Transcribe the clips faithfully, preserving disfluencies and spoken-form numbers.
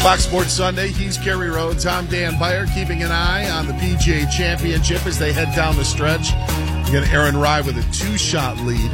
Fox Sports Sunday, he's Kerry Rhodes. I'm Dan Byer, keeping an eye on the P G A Championship as they head down the stretch. You got Aaron Rai with a two-shot lead.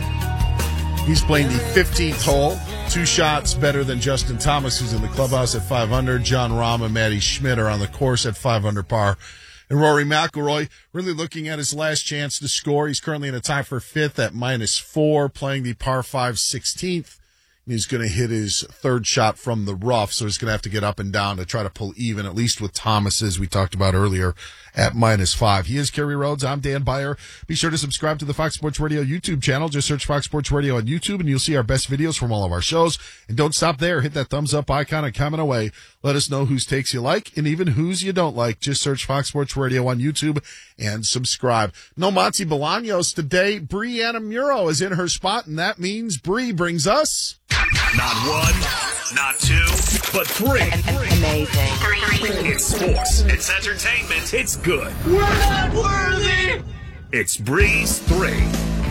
He's playing the fifteenth hole. Two shots better than Justin Thomas, who's in the clubhouse at five under. John Rahm and Matty Schmidt are on the course at five under par. And Rory McIlroy really looking at his last chance to score. He's currently in a tie for fifth at minus four, playing the par five sixteenth. He's going to hit his third shot from the rough, so he's going to have to get up and down to try to pull even, at least with Thomas, as we talked about earlier, at minus five. He is Kerry Rhodes. I'm Dan Byer. Be sure to subscribe to the Fox Sports Radio YouTube channel. Just search Fox Sports Radio on YouTube, and you'll see our best videos from all of our shows. And don't stop there. Hit that thumbs up icon and comment away. Let us know whose takes you like and even whose you don't like. Just search Fox Sports Radio on YouTube and subscribe. No Monty Bolaños today. Brianna Muro is in her spot, and that means Bree brings us... Not one, not two, but three. Amazing. It's sports. It's entertainment. It's good. We're not worthy. It's Bree's Three.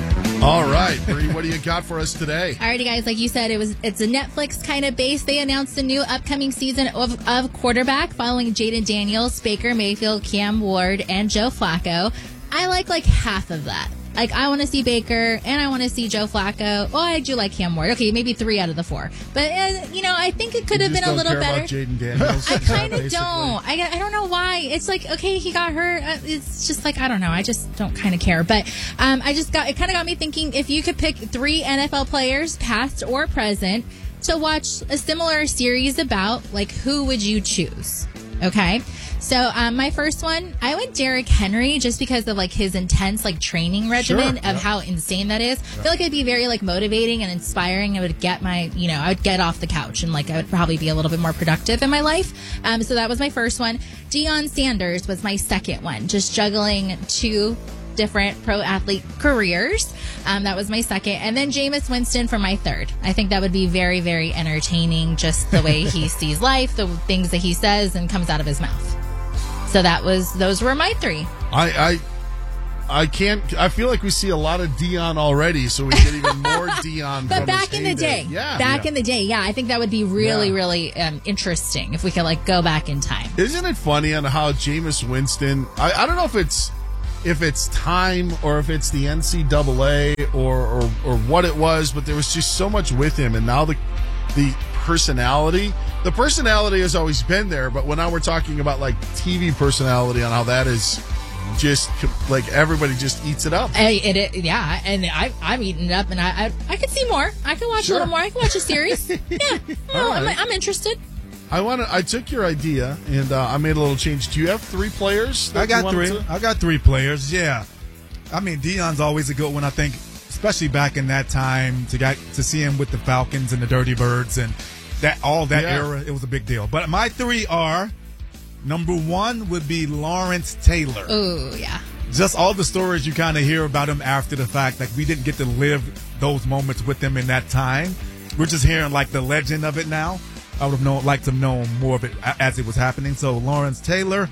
All right, Bree, what do you got for us today? Alrighty, guys. Like you said, it was it's a Netflix kind of base. They announced a new upcoming season of, of quarterback following Jaden Daniels, Baker Mayfield, Cam Ward, and Joe Flacco. I like like half of that. Like, I want to see Baker, and I want to see Joe Flacco. Well, I do like Cam Ward. Okay, maybe three out of the four. But, uh, you know, I think it could you have been a little better. Jaden Daniels. I kind of don't. I, I don't know why. It's like, okay, he got hurt. Uh, It's just like, I don't know. I just don't kind of care. But um, I just got, it kind of got me thinking, if you could pick three N F L players, past or present, to watch a similar series about, like, who would you choose? Okay? So um, my first one, I went Derrick Henry just because of like his intense like training regimen Sure, of yeah. how insane that is. I feel like it'd be very like motivating and inspiring. It would get my, you know, I would get off the couch and like I would probably be a little bit more productive in my life. Um, so that was my first one. Deion Sanders was my second one, just juggling two different pro athlete careers. Um, that was my second. And then Jameis Winston for my third. I think that would be very, very entertaining, just the way he sees life, the things that he says and comes out of his mouth. So that was, those were my three. I, I, I can't. I feel like we see a lot of Dion already, so we get even more Dion. But from back his in the heyday. day, yeah, back yeah. in the day, yeah, I think that would be really, Yeah. really um, interesting if we could like go back in time. Isn't it funny on how Jameis Winston? I, I don't know if it's if it's time or if it's the N C double A or, or or what it was, but there was just so much with him, and now the the personality. The personality has always been there, but when now we're talking about like T V personality on how that is just like everybody just eats it up. I, it, it, yeah, and I, I'm eating it up, and I, I, I could see more. I could watch Sure. a little more. I could watch a series. Yeah, you know, All I'm, right. I'm interested. I want to. I took your idea and uh, I made a little change. Do you have three players? that I you got wanted three. to- I got three players. Yeah, I mean Deion's always a good one. I think, especially back in that time, to get to see him with the Falcons and the Dirty Birds and that all that Yeah. era, it was a big deal. But my three are: number one would be Lawrence Taylor. Oh yeah. Just all the stories you kind of hear about him after the fact. Like, we didn't get to live those moments with him in that time. We're just hearing like the legend of it now. I would have known, liked to know more of it a- as it was happening. So Lawrence Taylor.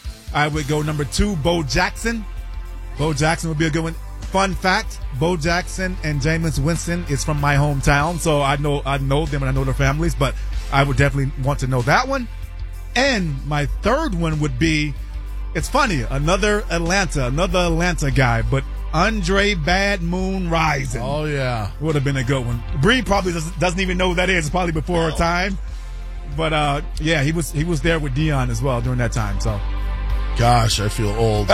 I would go number two, Bo Jackson. Bo Jackson would be a good one. Fun fact: Bo Jackson and Jameis Winston is from my hometown, so I know I know them and I know their families. But I would definitely want to know that one. And my third one would be, it's funny, another Atlanta, another Atlanta guy, but Andre Bad Moon Rising Oh yeah. would have been a good one. Bree probably doesn't, doesn't even know who that is. It's probably before her time. But uh, yeah, he was he was there with Dion as well during that time. So Gosh, I feel old.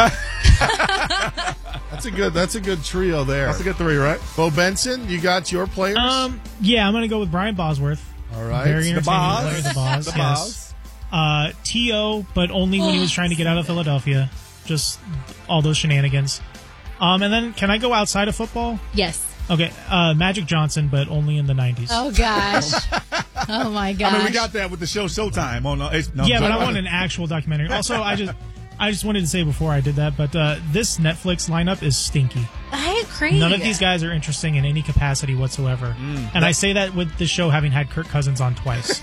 That's a good. That's a good trio there. that's a good three, right? Bo Benson, you got your players. Um, yeah, I'm going to go with Brian Bosworth. All right. Very The entertaining Boz. player, the Boz. The yes. Boz. Uh, T O, but only when he was trying to get out of Philadelphia. Just all those shenanigans. Um, and then can I go outside of football? Yes. Okay, uh, Magic Johnson, but only in the nineties. Oh gosh. Oh my gosh. I mean, we got that with the show Showtime on. Uh, H- no, yeah, but I no. want an actual documentary. Also, I just, I just wanted to say before I did that, but uh, this Netflix lineup is stinky. I agree. None of these guys are interesting in any capacity whatsoever. Mm. And I say that with the show having had Kirk Cousins on twice.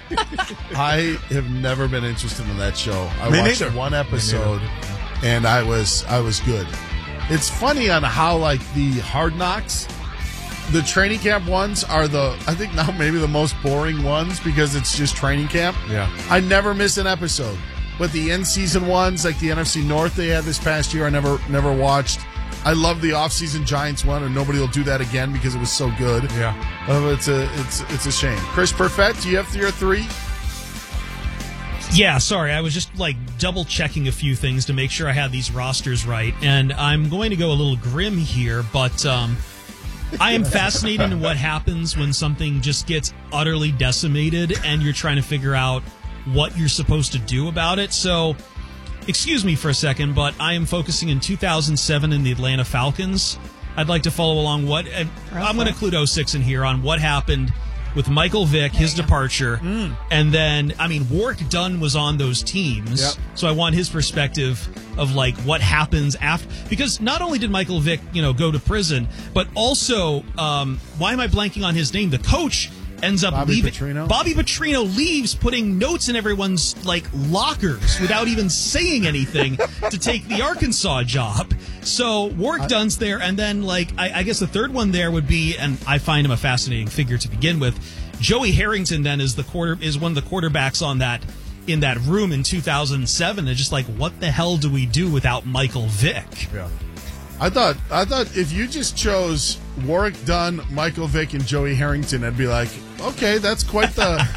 I have never been interested in that show. I Me watched neither. one episode, and I was I was good. It's funny on how like the Hard Knocks, the training camp ones are the, I think now maybe the most boring ones because it's just training camp. Yeah. I never miss an episode. But the in-season ones, like the N F C North they had this past year, I never never watched. I love the off-season Giants one, and nobody will do that again because it was so good. Yeah. Uh, it's a it's it's a shame. Chris Perfett, do you have your three? Yeah, sorry. I was just like double checking a few things to make sure I had these rosters right. And I'm going to go a little grim here, but um, I am fascinated in what happens when something just gets utterly decimated and you're trying to figure out what you're supposed to do about it. So, excuse me for a second, but I am focusing in two thousand seven in the Atlanta Falcons. I'd like to follow along what, and I'm going to include oh six in here on what happened with Michael Vick, his departure, mm. and then, I mean, Warwick Dunn was on those teams, yep. So I want his perspective of, like, what happens after, because not only did Michael Vick, you know, go to prison, but also, um, why am I blanking on his name? The coach ends up Bobby leaving. Petrino? Bobby Petrino leaves, putting notes in everyone's, like, lockers without even saying anything to take the Arkansas job. So Warwick Dunn's there, and then, like, I, I guess the third one there would be, and I find him a fascinating figure to begin with, Joey Harrington then is the quarter is one of the quarterbacks on that in that room in two thousand seven. And just like, what the hell do we do without Michael Vick? Yeah. I thought I thought if you just chose Warwick Dunn, Michael Vick, and Joey Harrington, I'd be like, okay, that's quite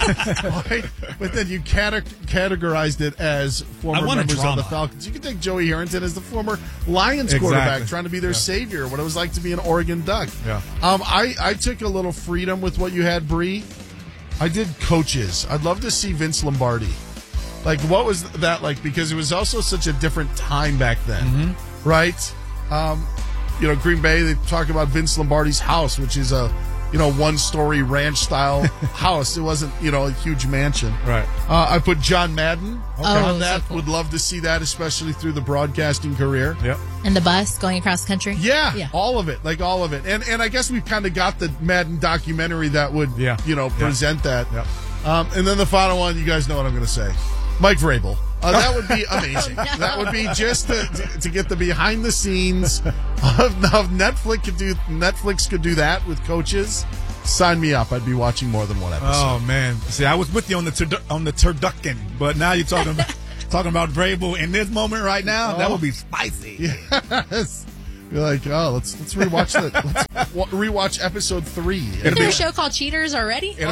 the. But then you cate- categorized it as former members of the Falcons. You could take Joey Harrington as the former Lions exactly. quarterback, trying to be their yeah. savior. What it was like to be an Oregon Duck. Yeah. Um, I I took a little freedom with what you had, Bree. I did coaches. I'd love to see Vince Lombardi. Like, what was that like? Because it was also such a different time back then, mm-hmm. right? Um, you know, Green Bay, they talk about Vince Lombardi's house, which is a, you know, one-story ranch-style house. It wasn't, you know, a huge mansion. Right. Uh, I put John Madden Okay. on Oh, that. so cool. Would love to see that, especially through the broadcasting career. Yep. And the bus going across the country. Yeah, Yeah. all of it, like all of it. And and I guess we've kind of got the Madden documentary that would, Yeah. you know, present Yeah. that. Yep. Um, and then the final one, you guys know what I'm going to say. Mike Vrabel. Uh, that would be amazing. Oh, no. That would be just to, to, to get the behind the scenes of, of Netflix could do. Netflix could do that with coaches. Sign me up. I'd be watching more than one episode. Oh man, see, I was with you on the tur- on the turducken, but now you're talking about talking about Vrabel in this moment right now. Oh. That would be spicy. Yes. You're like, oh, let's let's rewatch the let's wa- rewatch episode three. Is there a show called Cheaters already? It'll,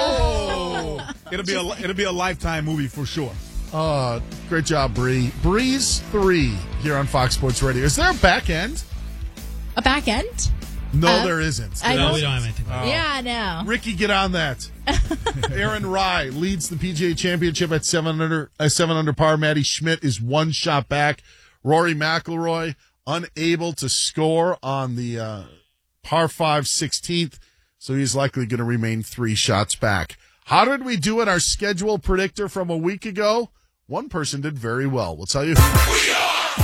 Oh, it'll be a it'll be a Lifetime movie for sure. oh, great job, Bree. Breeze three here on Fox Sports Radio. Is there a back end? A back end? No, Uh, there isn't. I No, don't- we don't have anything like that. Yeah, no. Ricky, get on that. Aaron Rye leads the P G A Championship at seven under uh, seven under par. Matty Schmidt is one shot back. Rory McIlroy unable to score on the uh, par five sixteenth, so he's likely going to remain three shots back. How did we do in our schedule predictor from a week ago? One person did very well. We'll tell you who.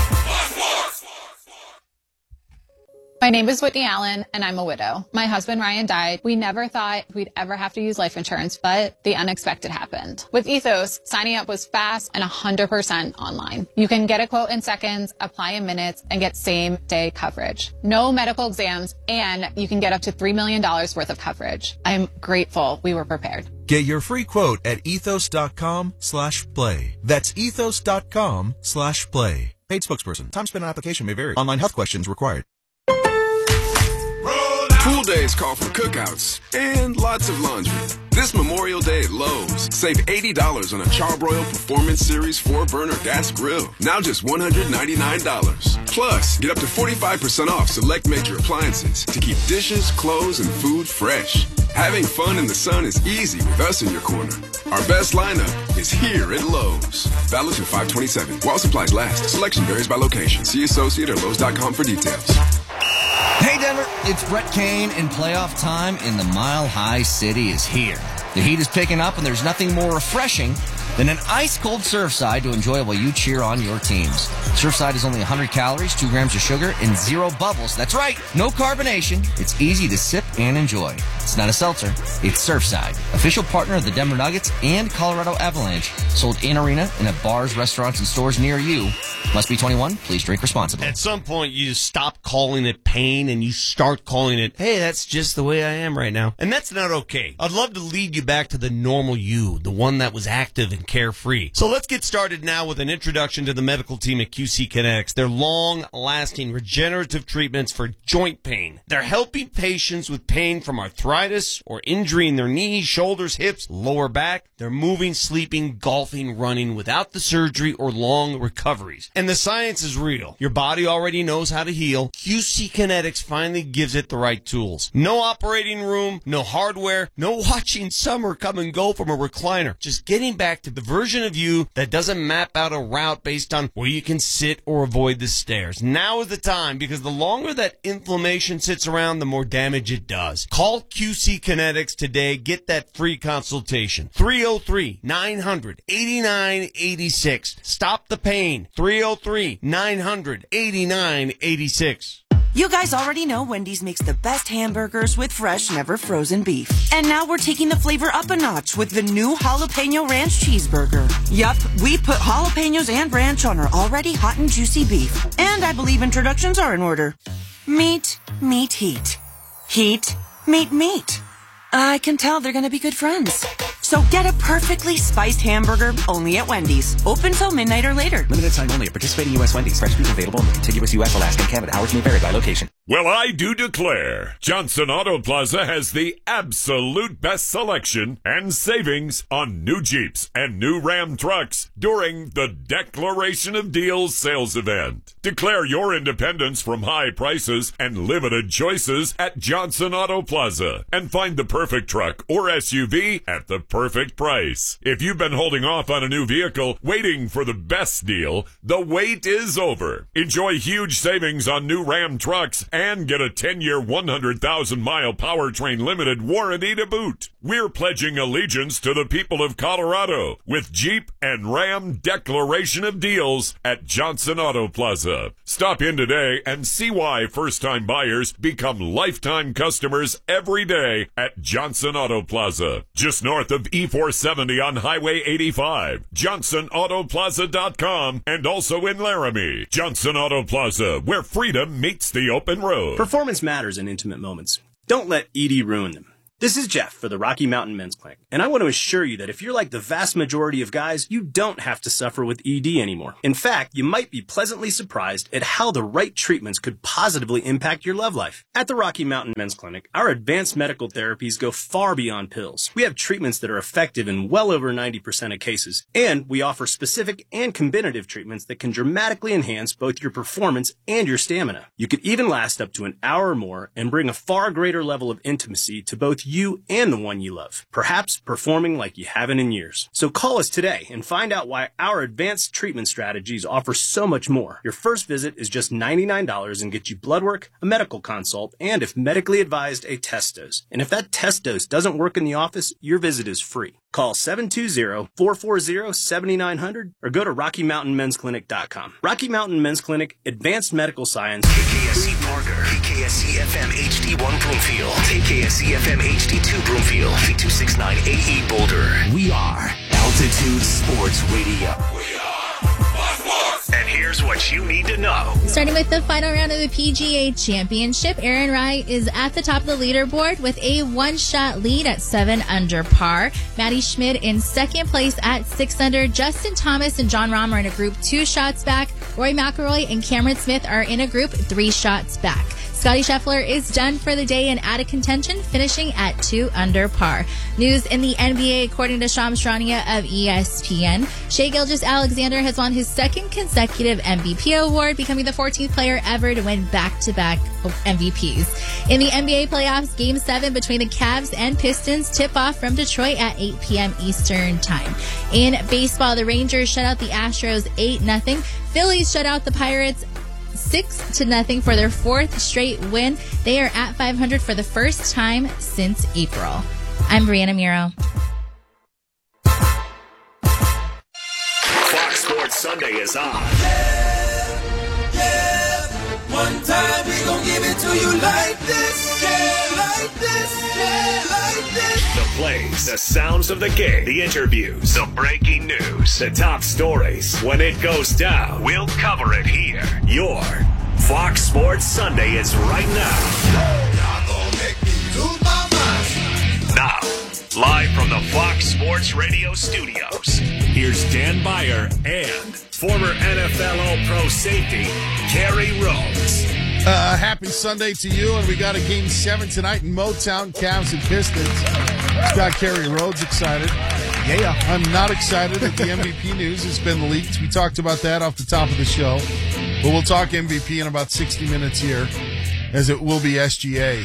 My name is Whitney Allen, and I'm a widow. My husband, Ryan, died. We never thought we'd ever have to use life insurance, but the unexpected happened. With Ethos, signing up was fast and one hundred percent online. You can get a quote in seconds, apply in minutes, and get same-day coverage. No medical exams, and you can get up to three million dollars worth of coverage. I'm grateful we were prepared. Get your free quote at ethos.com slash play. That's ethos.com slash play. Paid spokesperson. Time spent on application may vary. Online health questions required. Pool days call for cookouts and lots of laundry. This Memorial Day at Lowe's, save eighty dollars on a Charbroil Performance Series four burner gas grill. Now just one hundred ninety-nine dollars. Plus, get up to forty-five percent off select major appliances to keep dishes, clothes, and food fresh. Having fun in the sun is easy with us in your corner. Our best lineup is here at Lowe's. Valid through five twenty-seven. While supplies last. Selection varies by location. See associate or Lowe's dot com for details. Hey Denver, it's Brett Kane, and playoff time in the Mile High City is here. The heat is picking up, and there's nothing more refreshing than an ice-cold Surfside to enjoy while you cheer on your teams. Surfside is only one hundred calories, two grams of sugar, and zero bubbles. That's right, no carbonation. It's easy to sip and enjoy. It's not a seltzer, it's Surfside, official partner of the Denver Nuggets and Colorado Avalanche. Sold in arena and at bars, restaurants, and stores near you. Must be twenty-one. Please drink responsibly. At some point, you stop calling it pain and you start calling it, hey, that's just the way I am right now. And that's not okay. I'd love to lead you back to the normal you, the one that was active and carefree. So let's get started now with an introduction to the medical team at Q C Kinetics. They're long-lasting regenerative treatments for joint pain. They're helping patients with pain from arthritis or injury in their knees, shoulders, hips, lower back. They're moving, sleeping, golfing, running without the surgery or long recoveries. And the science is real. Your body already knows how to heal. Q C Kinetics finally gives it the right tools. No operating room, no hardware, no watching summer come and go from a recliner. Just getting back to the version of you that doesn't map out a route based on where you can sit or avoid the stairs. Now is the time, because the longer that inflammation sits around, the more damage it does. Call Q C Kinetics today. Get that free consultation. three oh three, nine hundred, eighty-nine eighty-six. Stop the pain. three oh three, nine hundred, eighty-nine eighty-six. You guys already know Wendy's makes the best hamburgers with fresh, never frozen beef. And now we're taking the flavor up a notch with the new Jalapeno Ranch Cheeseburger. Yup, we put jalapenos and ranch on our already hot and juicy beef. And I believe introductions are in order. Meat, meat, heat. Heat, meat, meat. I can tell they're gonna be good friends. So get a perfectly spiced hamburger only at Wendy's. Open till midnight or later. Limited time only at participating U S Wendy's. Fresh beef available in the contiguous U S, Alaska, and Canada. Hours may vary by location. Well, I do declare, Johnson Auto Plaza has the absolute best selection and savings on new Jeeps and new Ram trucks during the Declaration of Deals sales event. Declare your independence from high prices and limited choices at Johnson Auto Plaza and find the perfect truck or S U V at the perfect price. If you've been holding off on a new vehicle, waiting for the best deal, the wait is over. Enjoy huge savings on new Ram trucks and get a ten-year, one hundred thousand mile powertrain limited warranty to boot. We're pledging allegiance to the people of Colorado with Jeep and Ram Declaration of Deals at Johnson Auto Plaza. Stop in today and see why first-time buyers become lifetime customers every day at Johnson Auto Plaza. Just north of E four seventy on Highway eighty-five. Johnson Auto Plaza dot com and also in Laramie. Johnson Auto Plaza, where freedom meets the open road. Performance matters in intimate moments. Don't let E D ruin them. This is Jeff for the Rocky Mountain Men's Clinic, and I want to assure you that if you're like the vast majority of guys, you don't have to suffer with E D anymore. In fact, you might be pleasantly surprised at how the right treatments could positively impact your love life. At the Rocky Mountain Men's Clinic, our advanced medical therapies go far beyond pills. We have treatments that are effective in well over ninety percent of cases, and we offer specific and combinative treatments that can dramatically enhance both your performance and your stamina. You could even last up to an hour or more and bring a far greater level of intimacy to both you and the one you love, perhaps performing like you haven't in years. So call us today and find out why our advanced treatment strategies offer so much more. Your first visit is just ninety-nine dollars and gets you blood work, a medical consult, and if medically advised, a test dose. And if that test dose doesn't work in the office, your visit is free. Call seven two zero, four four zero, seven nine zero zero or go to Rocky Mountain Men's Clinic dot com. Rocky Mountain Men's Clinic, advanced medical science. K K S C Parker, K K S C F M H D one Broomfield, K K S C F M H D two Broomfield, V two sixty-nine A E Boulder. We are Altitude Sports Radio. We are And here's what you need to know. Starting with the final round of the P G A Championship, Aaron Rai is at the top of the leaderboard with a one-shot lead at seven under par. Matty Schmidt in second place at six under. Justin Thomas and John Rahm are in a group two shots back. Rory McIlroy and Cameron Smith are in a group three shots back. Scottie Scheffler is done for the day and out of contention, finishing at two under par. News in the N B A, according to Shams Charania of E S P N. Shai Gilgeous-Alexander has won his second consecutive M V P award, becoming the fourteenth player ever to win back-to-back M V Ps. In the N B A playoffs, Game seven between the Cavs and Pistons tip off from Detroit at eight p.m. Eastern Time. In baseball, the Rangers shut out the Astros eight nothing. Phillies shut out the Pirates six to nothing for their fourth straight win. They are at five hundred for the first time since April. I'm Brianna Miro. Fox Sports Sunday is on. Yeah, yeah. One time we gon' give it to you like this, yeah, like this, yeah, like this. The plays, the sounds of the game, the interviews, the breaking news, the top stories. When it goes down, we'll cover it here. Your Fox Sports Sunday is right now. Y'all gon' make me lose my mind. Now, live from the Fox Sports Radio studios, here's Dan Beyer and former N F L All-Pro safety, Kerry Rhodes. Uh, happy Sunday to you, and we got a game seven tonight in Motown, Cavs and Pistons. Got Kerry Rhodes excited. Yeah, I'm not excited that the M V P news has been leaked. We talked about that off the top of the show, but we'll talk M V P in about sixty minutes here, as it will be S G A.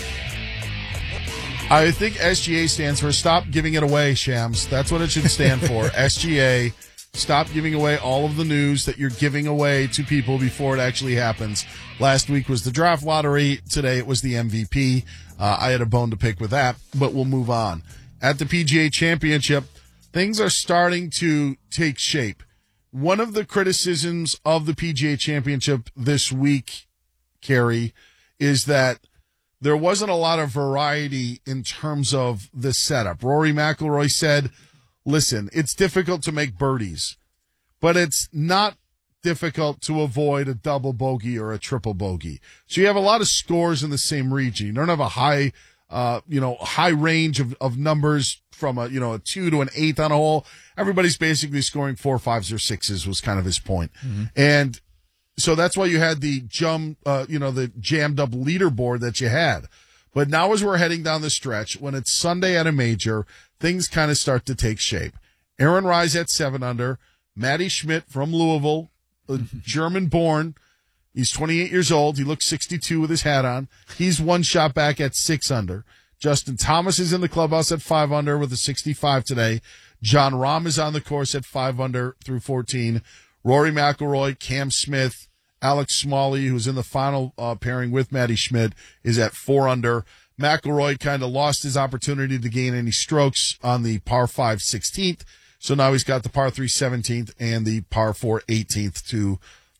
I think S G A stands for Stop Giving It Away, Shams. That's what it should stand for. S G A. Stop giving away all of the news that you're giving away to people before it actually happens. Last week was the draft lottery. Today it was the M V P. Uh, I had a bone to pick with that, but we'll move on. At the P G A Championship, things are starting to take shape. One of the criticisms of the P G A Championship this week, Kerry, is that there wasn't a lot of variety in terms of the setup. Rory McIlroy said, listen, it's difficult to make birdies, but it's not difficult to avoid a double bogey or a triple bogey. So you have a lot of scores in the same region. You don't have a high, uh, you know, high range of, of numbers from a, you know, a two to an eighth on a hole. Everybody's basically scoring four, fives, or sixes was kind of his point. Mm-hmm. And so that's why you had the jum, uh, you know, the jammed up leaderboard that you had. But now as we're heading down the stretch, when it's Sunday at a major, things kind of start to take shape. Aaron Rise at seven under. Matty Schmidt from Louisville, a German-born. He's twenty-eight years old. He looks sixty-two with his hat on. He's one shot back at six under. Justin Thomas is in the clubhouse at five under with a sixty-five today. John Rahm is on the course at five under through fourteen. Rory McIlroy, Cam Smith, Alex Smalley, who's in the final uh, pairing with Matty Schmidt, is at four under. McIlroy kind of lost his opportunity to gain any strokes on the par five sixteenth. So now he's got the par three seventeenth and the par four eighteenth to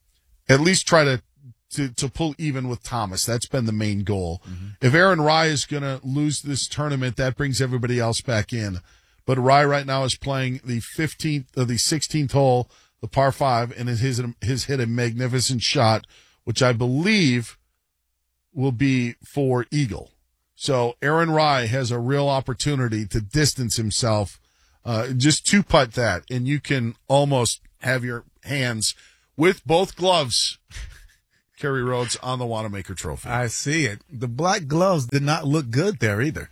at least try to, to, to pull even with Thomas. That's been the main goal. Mm-hmm. If Aaron Rai is going to lose this tournament, that brings everybody else back in. But Rai right now is playing the fifteenth, uh, the sixteenth hole, the par five, and his, his hit a magnificent shot, which I believe will be for eagle. So Aaron Rai has a real opportunity to distance himself. Uh, just two putt that, and you can almost have your hands with both gloves, Kerry Rhodes, on the Wanamaker Trophy. I see it. The black gloves did not look good there either.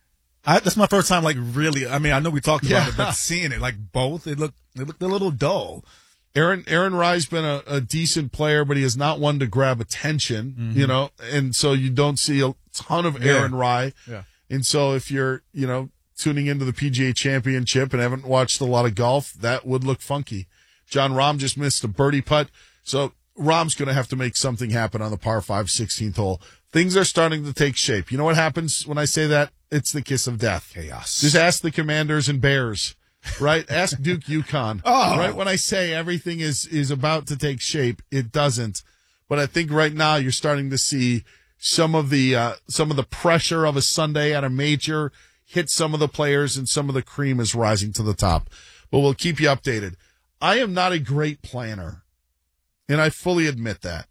I, that's my first time, like, really. I mean, I know we talked about Yeah. it, but seeing it, like, both, it looked, it looked a little dull. Aaron Aaron Rai's been a, a decent player, but he is not one to grab attention, Mm-hmm. you know, and so you don't see a ton of Yeah. Aaron Rai. Yeah. And so if you're, you know, tuning into the P G A Championship and haven't watched a lot of golf, that would look funky. John Rahm just missed a birdie putt, so Rahm's going to have to make something happen on the par five sixteenth hole. Things are starting to take shape. You know what happens when I say that? It's the kiss of death. Chaos. Just ask the Commanders and Bears. Right? Ask Duke UConn. Oh. Right when I say everything is, is about to take shape, it doesn't. But I think right now you're starting to see some of the uh, some of the pressure of a Sunday at a major hit some of the players, and some of the cream is rising to the top. But we'll keep you updated. I am not a great planner, and I fully admit that.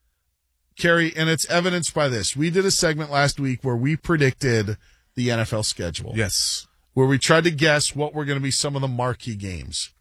Kerry, and it's evidenced by this. We did a segment last week where we predicted the N F L schedule. Yes. Where we tried to guess what were going to be some of the marquee games.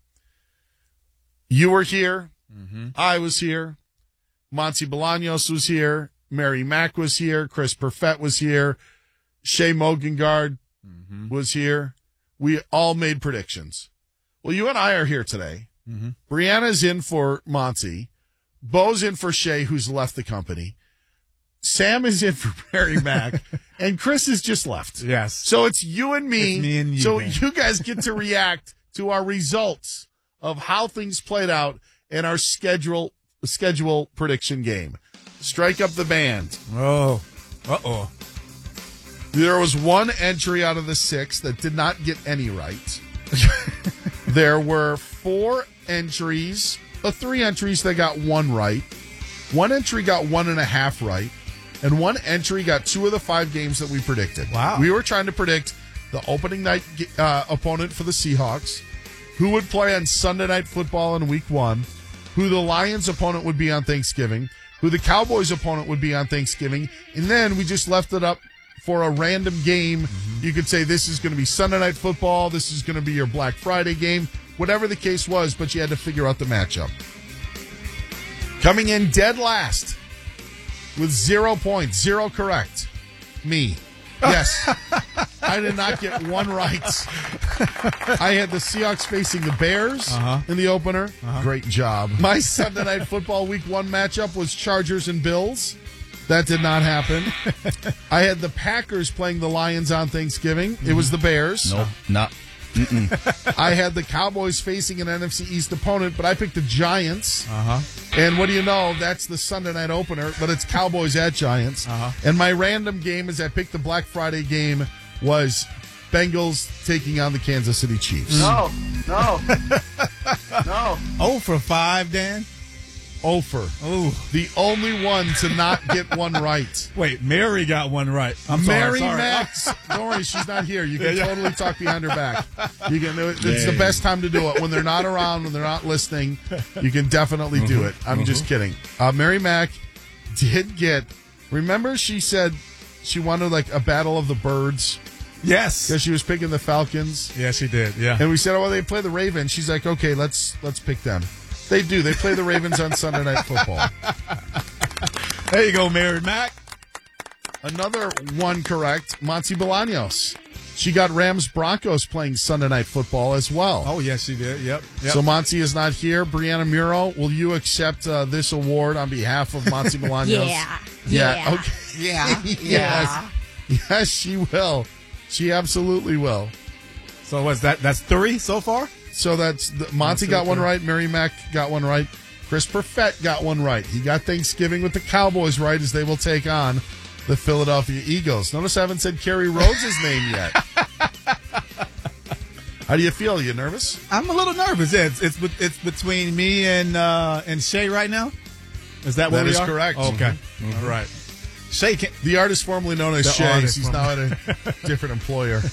You were here. Mm-hmm. I was here. Monty Bolaños was here. Mary Mack was here. Chris Perfett was here. Shea Mogengard mm-hmm. was here. We all made predictions. Well, you and I are here today. Mm-hmm. Brianna's in for Monty. Bo's in for Shea, who's left the company. Sam is in for Mary Mack, and Chris has just left. Yes. So it's you and me. It's me and you, so man. you guys get to react to our results of how things played out in our schedule schedule prediction game. Strike up the band. Oh. Uh-oh. There was one entry out of the six that did not get any right. There were four entries, uh, three entries that got one right. One entry got one and a half right. and one entry got two of the five games that we predicted. Wow. We were trying to predict the opening night uh, opponent for the Seahawks, who would play on Sunday Night Football in week one, who the Lions opponent would be on Thanksgiving, who the Cowboys opponent would be on Thanksgiving, and then we just left it up for a random game. Mm-hmm. You could say this is going to be Sunday Night Football, this is going to be your Black Friday game, whatever the case was, but you had to figure out the matchup. Coming in dead last with zero points, zero correct, me. Yes, I did not get one right. I had the Seahawks facing the Bears uh-huh. in the opener. Uh-huh. Great job. My Sunday Night Football Week one matchup was Chargers and Bills. That did not happen. I had the Packers playing the Lions on Thanksgiving. It was the Bears. Nope, not. I had the Cowboys facing an N F C East opponent, but I picked the Giants. Uh-huh. And what do you know? That's the Sunday night opener, but it's Cowboys at Giants. Uh-huh. And my random game, as I picked the Black Friday game, was Bengals taking on the Kansas City Chiefs. No, no, no. Oh for five, Dan. Ofer. Ooh. The only one to not get one right. Wait, Mary got one right. I'm Mary sorry, sorry. Max. Don't worry, she's not here. You can Yeah, yeah. totally talk behind her back. You can. It's Yeah. the best time to do it when they're not around, when they're not listening. You can definitely do it. I'm Mhm. just kidding. Uh, Mary Mack did get. Remember, she said she wanted like a battle of the birds. Yes, because she was picking the Falcons. Yeah, she did. Yeah, and we said, "Oh, well, they play the Ravens." She's like, "Okay, let's let's pick them." They do. They play the Ravens on Sunday Night Football. There you go, Mary Mack. Another one correct, Monty Bolaños. She got Rams Broncos playing Sunday Night Football as well. Oh, yes, she did. Yep. yep. So Monty is not here. Brianna Muro, will you accept uh, this award on behalf of Monty Bolaños? Yeah. Yeah. Yeah. Okay. Yeah. yes. Yeah. Yes, she will. She absolutely will. So what's that? That's three so far? So that's the, Monty got one right. Mary Mack got one right. Chris Perfett got one right. He got Thanksgiving with the Cowboys right, as they will take on the Philadelphia Eagles. Notice I haven't said Kerry Rhodes' name yet. How do you feel? Are you nervous? I'm a little nervous. Yeah, it's it's, it's between me and uh, and Shay right now. Is that what That we is are? correct. Okay. Mhm. All right. Shay, can, the artist formerly known as The Shay. artist He's formerly- now at a different employer.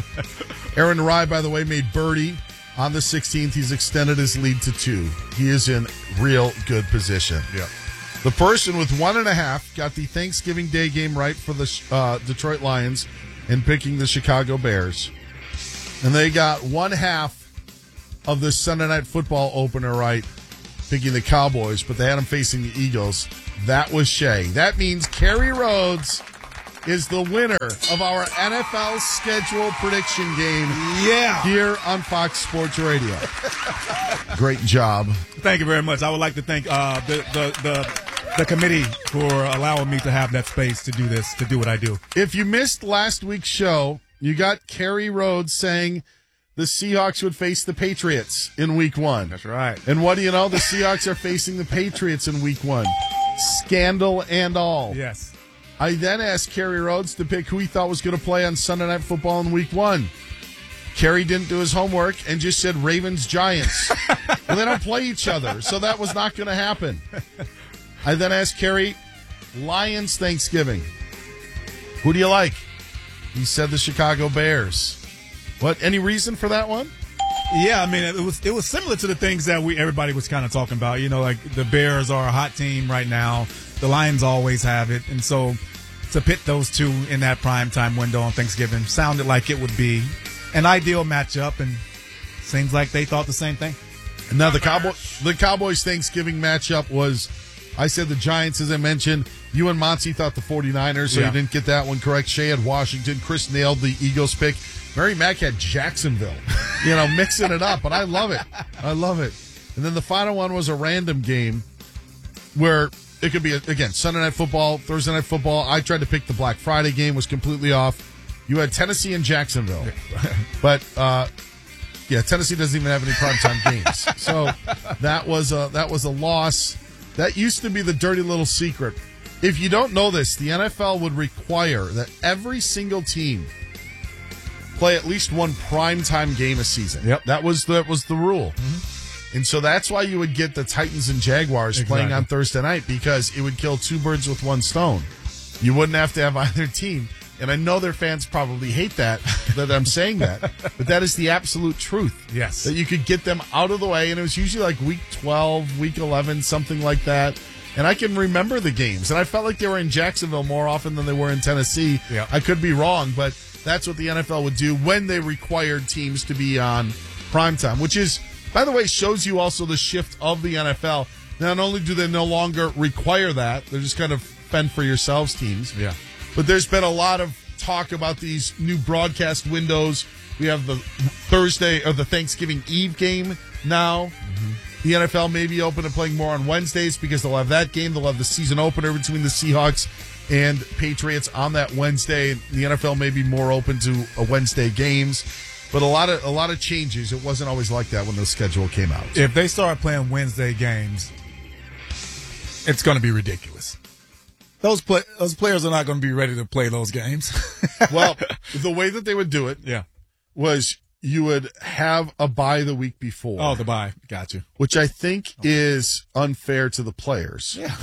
Aaron Rye, by the way, made birdie on the sixteenth. He's extended his lead to two. He is in real good position. Yeah. The person with one and a half got the Thanksgiving Day game right for the uh, Detroit Lions in picking the Chicago Bears. And they got one half of the Sunday Night Football opener right, picking the Cowboys, but they had them facing the Eagles. That was Shay. That means Kerry Rhodes is the winner of our N F L schedule prediction game Yeah. here on Fox Sports Radio. Great job. Thank you very much. I would like to thank uh, the, the the the committee for allowing me to have that space to do this, to do what I do. If you missed last week's show, you got Kerry Rhodes saying the Seahawks would face the Patriots in week one. That's right. And what do you know? The Seahawks are facing the Patriots in week one. Scandal and all. Yes. I then asked Kerry Rhodes to pick who he thought was going to play on Sunday Night Football in week one. Kerry didn't do his homework and just said Ravens Giants. Well, they don't play each other, so that was not going to happen. I then asked Kerry, Lions Thanksgiving. Who do you like? He said the Chicago Bears. What? Any reason for that one? Yeah, I mean, it was it was similar to the things that we everybody was kind of talking about. You know, like the Bears are a hot team right now. The Lions always have it, and so to pit those two in that prime time window on Thanksgiving sounded like it would be an ideal matchup, and seems like they thought the same thing. Now the Cowboy, the Cowboys Thanksgiving matchup was, I said the Giants, as I mentioned. You and Monty thought the 49ers, so Yeah. you didn't get that one correct. Shay had Washington. Chris nailed the Eagles pick. Mary Mack had Jacksonville. You know, mixing it up, but I love it. I love it. And then the final one was a random game where it could be, again, Sunday Night Football, Thursday Night Football. I tried to pick the Black Friday game, was completely off. You had Tennessee and Jacksonville. But, uh, yeah, Tennessee doesn't even have any primetime games. So that was a, that was a loss. That used to be the dirty little secret. If you don't know this, the N F L would require that every single team play at least one primetime game a season. Yep. That was that was the rule. Mm-hmm. And so that's why you would get the Titans and Jaguars Exactly. playing on Thursday night, because it would kill two birds with one stone. You wouldn't have to have either team. And I know their fans probably hate that, that I'm saying that. But that is the absolute truth. Yes. That you could get them out of the way. And it was usually like week twelve, week eleven, something like that. And I can remember the games. And I felt like they were in Jacksonville more often than they were in Tennessee. Yeah. I could be wrong, but that's what the N F L would do when they required teams to be on primetime, which is, by the way, shows you also the shift of the N F L. Not only do they no longer require that, they're just kind of fend for yourselves teams. Yeah. But there's been a lot of talk about these new broadcast windows. We have the Thursday or the Thanksgiving Eve game now. Mm-hmm. The N F L may be open to playing more on Wednesdays because they'll have that game. They'll have the season opener between the Seahawks and Patriots on that Wednesday. The N F L may be more open to a Wednesday games. But a lot of a lot of changes. It wasn't always like that when the schedule came out. If they start playing Wednesday games, it's going to be ridiculous. Those play, those players are not going to be ready to play those games. Well, the way that they would do it yeah. was you would have a bye the week before. Oh, the bye. Got you. Which I think is unfair to the players. Yeah.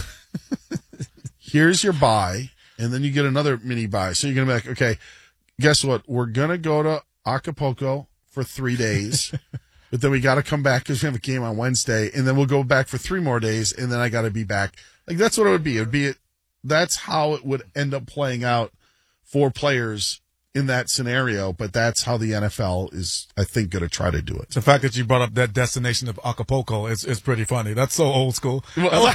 Here's your bye, and then you get another mini bye. So you're going to be like, okay, guess what? We're going to go to Acapulco for three days, but then we got to come back because we have a game on Wednesday, and then we'll go back for three more days, and then I got to be back. Like, that's what it would be. It would be That's how it would end up playing out for players in that scenario, but that's how the N F L is, I think, going to try to do it. The fact that you brought up that destination of Acapulco is, is pretty funny. That's so old school. Well,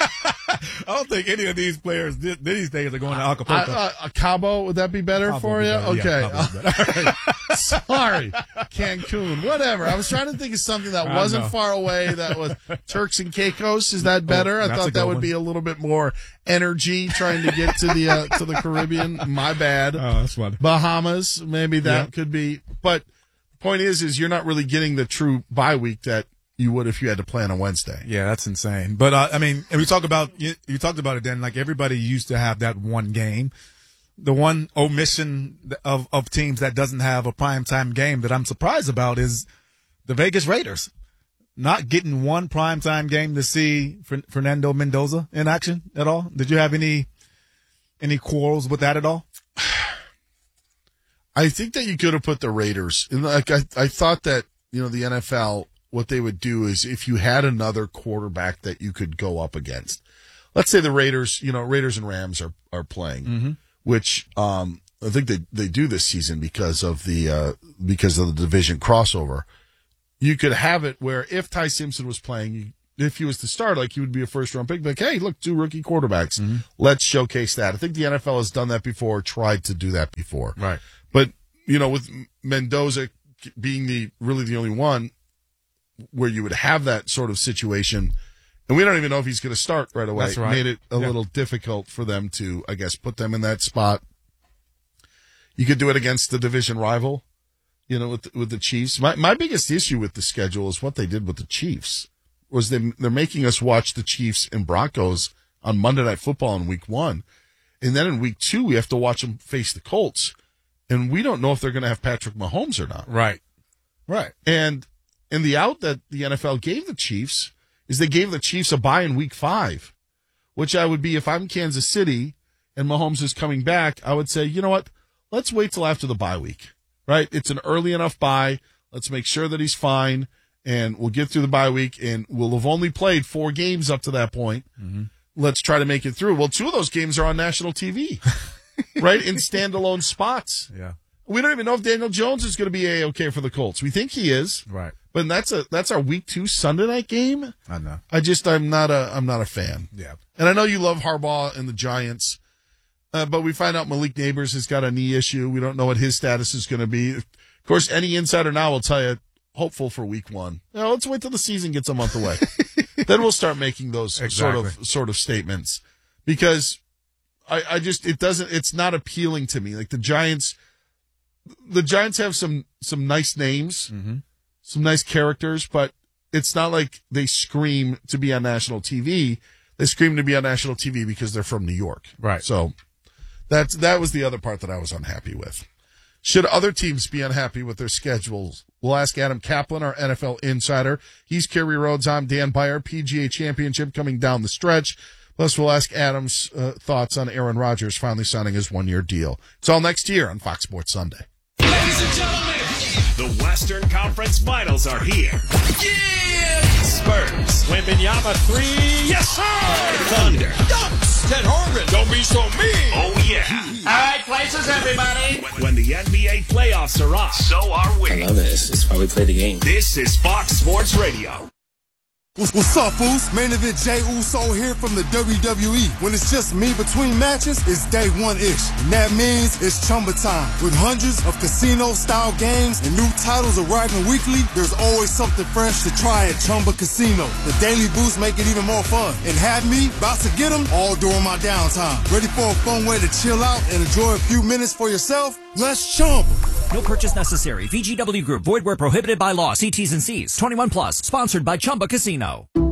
I don't think any of these players these days are going to Acapulco. Uh, uh, Cabo, would that be better Cabo for be you? better. Okay. Yeah, Cabo be better. Sorry. Cancun, whatever. I was trying to think of something that I wasn't know. far away. That was Turks and Caicos. Is that better? Oh, I that's a thought good that would one. be a little bit more energy trying to get to the uh, to the Caribbean. My bad. Oh, that's funny. Bahamas, maybe that Yeah. could be. But the point is, is you're not really getting the true bye week that you would if you had to play on a Wednesday. Yeah, that's insane. But uh, I mean, and we talk about you, you talked about it then. Like everybody used to have that one game. The one omission of of teams that doesn't have a primetime game that I'm surprised about is the Vegas Raiders not getting one primetime game to see Fer- Fernando Mendoza in action at all. Did you have any any quarrels with that at all? I think that you could have put the Raiders in. Like I, I thought that you know the N F L, what they would do is if you had another quarterback that you could go up against. Let's say the Raiders, you know, Raiders and Rams are are playing, Mm-hmm. which um, I think they they do this season because of the uh, because of the division crossover. You could have it where if Ty Simpson was playing, you, if he was to start, like he would be a first round pick. Like, hey, look, two rookie quarterbacks. Mm-hmm. Let's showcase that. I think the N F L has done that before, tried to do that before. Right. But, you know, with Mendoza being the really the only one where you would have that sort of situation, and we don't even know if he's going to start right away. That's right. Made it a Yeah. little difficult for them to, I guess, put them in that spot. You could do it against the division rival, you know, with with the Chiefs. My my biggest issue with the schedule is what they did with the Chiefs. Was they they're making us watch the Chiefs and Broncos on Monday Night Football in week one, and then in week two we have to watch them face the Colts, and we don't know if they're going to have Patrick Mahomes or not. Right. Right. And and the out that the N F L gave the Chiefs is they gave the Chiefs a bye in week five, which I would be if I'm Kansas City and Mahomes is coming back, I would say, you know what? Let's wait till after the bye week, right? It's an early enough bye. Let's make sure that he's fine, and we'll get through the bye week, and we'll have only played four games up to that point. Mm-hmm. Let's try to make it through. Well, two of those games are on national T V, right? In standalone spots. Yeah. We don't even know if Daniel Jones is going to be A-okay for the Colts. We think he is. Right. But that's a that's our week two Sunday night game. I know. I just I'm not a I'm not a fan. Yeah. And I know you love Harbaugh and the Giants, uh, but we find out Malik Neighbors has got a knee issue. We don't know what his status is going to be. Of course, any insider now will tell you hopeful for week one. You know, let's wait till the season gets a month away. Then we'll start making those Exactly. sort of sort of statements because I, I just it doesn't it's not appealing to me. Like the Giants, the Giants have some some nice names. Mm-hmm. Some nice characters, but it's not like they scream to be on national T V. They scream to be on national T V because they're from New York. Right. So that's that was the other part that I was unhappy with. Should other teams be unhappy with their schedules? We'll ask Adam Kaplan, our N F L insider. He's Kerry Rhodes. I'm Dan Byer. P G A Championship coming down the stretch. Plus, we'll ask Adam's uh, thoughts on Aaron Rodgers finally signing his one-year deal. It's all next year on Fox Sports Sunday. Ladies and gentlemen, the Western Conference Finals are here. Yeah! Spurs. Wembanyama three. Yes, sir! Thunder. Dunks. Ted Horgan. Don't be so mean. Oh, yeah. All right, places, everybody. When the N B A playoffs are on, so are we. I love this. It's why we play the game. This is Fox Sports Radio. What's, what's up, fools? Main event Jey Uso here from the W W E. When it's just me between matches, it's day one-ish. And that means it's Chumba time. With hundreds of casino-style games and new titles arriving weekly, there's always something fresh to try at Chumba Casino. The daily boosts make it even more fun. And have me about to get them all during my downtime. Ready for a fun way to chill out and enjoy a few minutes for yourself? Let's Chumba. No purchase necessary. V G W Group. Void where prohibited by law. See T's and C's. twenty-one plus. Sponsored by Chumba Casino.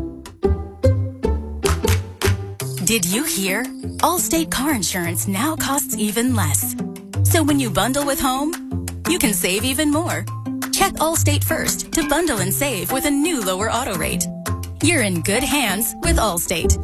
Did you hear? Allstate car insurance now costs even less. So when you bundle with home, you can save even more. Check Allstate first to bundle and save with a new lower auto rate. You're in good hands with Allstate.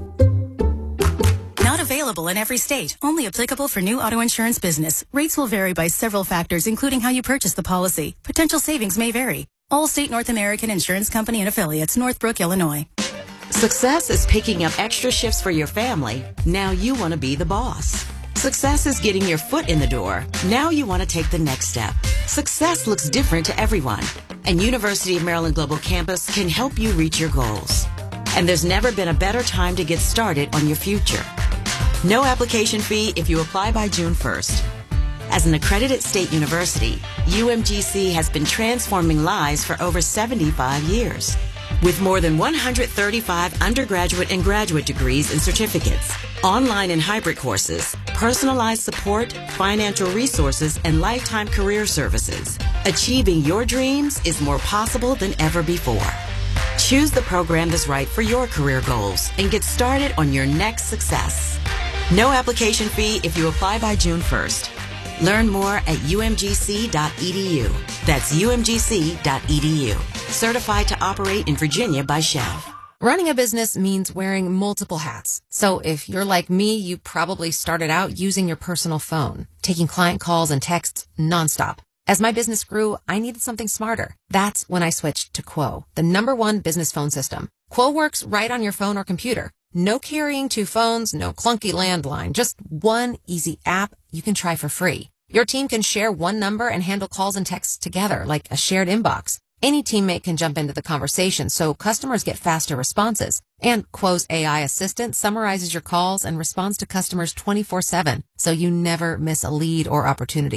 Not available in every state. Only applicable for new auto insurance business. Rates will vary by several factors, including how you purchase the policy. Potential savings may vary. Allstate North American Insurance Company and Affiliates, Northbrook, Illinois. Success is picking up extra shifts for your family. Now you want to be the boss. Success is getting your foot in the door. Now you want to take the next step. Success looks different to everyone, and University of Maryland Global Campus can help you reach your goals. And there's never been a better time to get started on your future. No application fee if you apply by June first. As an accredited state university, U M G C has been transforming lives for over seventy-five years. With more than one hundred thirty-five undergraduate and graduate degrees and certificates, online and hybrid courses, personalized support, financial resources, and lifetime career services, achieving your dreams is more possible than ever before. Choose the program that's right for your career goals and get started on your next success. No application fee if you apply by June first. Learn more at U M G C dot E D U. That's U M G C dot E D U. Certified to operate in Virginia by Shell. Running a business means wearing multiple hats. So if you're like me, you probably started out using your personal phone, taking client calls and texts nonstop. As my business grew, I needed something smarter. That's when I switched to Quo, the number one business phone system. Quo works right on your phone or computer. No carrying two phones, no clunky landline, just one easy app you can try for free. Your team can share one number and handle calls and texts together like a shared inbox. Any teammate can jump into the conversation so customers get faster responses. And Quo's A I assistant summarizes your calls and responds to customers twenty-four seven, so you never miss a lead or opportunity.